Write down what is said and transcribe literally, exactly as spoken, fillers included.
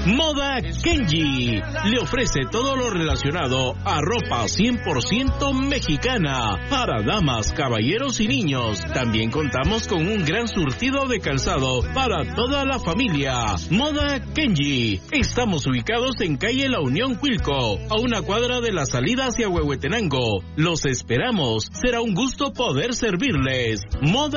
Moda Kenji le ofrece todo lo relacionado a ropa cien por ciento mexicana para damas, caballeros y niños. También contamos con un gran surtido de calzado para toda la familia. Moda Kenji. Estamos ubicados en calle La Unión, Cuilco, a una cuadra de la salida hacia Huehuetenango. Los esperamos. Será un gusto poder servirles. Moda